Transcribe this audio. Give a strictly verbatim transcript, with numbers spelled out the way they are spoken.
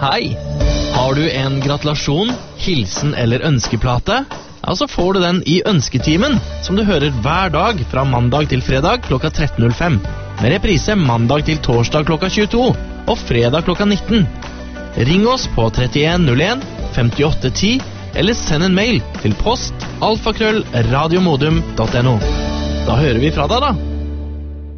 Hei! Har du en gratulasjon, hilsen eller ønskeplate? Ja, så får du den i Ønsketimen, som du hører hver dag fra mandag til fredag klokka tretten null fem. Med reprise mandag til torsdag klokka tjueto og fredag klokka nitten. Ring oss på trettien null en femtiåtte ti eller send en mail til post alfakrøll radiomodum punktum no. Da hører vi fra deg da.